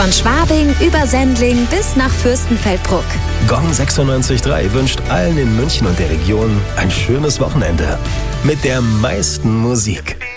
Von Schwabing über Sendling bis nach Fürstenfeldbruck. Gong 96.3 wünscht allen in München und der Region ein schönes Wochenende mit der meisten Musik.